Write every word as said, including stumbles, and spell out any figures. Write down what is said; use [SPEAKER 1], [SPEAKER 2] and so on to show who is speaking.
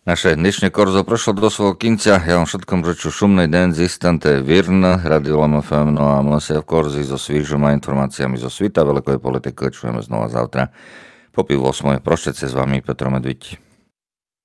[SPEAKER 1] Naše dnešné korzo prešlo do svojho kinca. Ja vám všetkom žeču šumnej den z istante Virn, Radio Lom ef em, no a mňa v korzi so svížom a informáciami zo svita veľkej politiky čujeme znova závtra. Po pів восьмої. Прощаться з вами, Петро Медвідь.